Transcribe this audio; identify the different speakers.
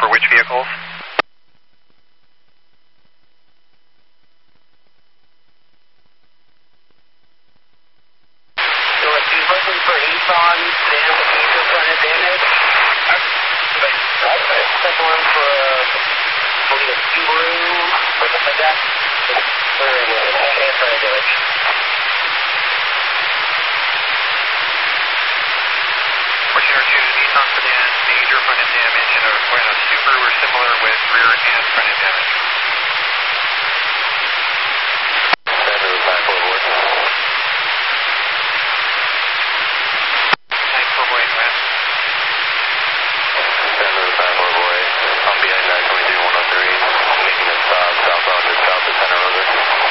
Speaker 1: for which vehicles?
Speaker 2: So if you're looking for Nissan, then major front end damage. Someone for maybe a Subaru, something like that. Very good. And front end damage.
Speaker 1: Fortuner 2, Nissan sedan, major front end damage, and a Subaru or similar with rear and front end damage.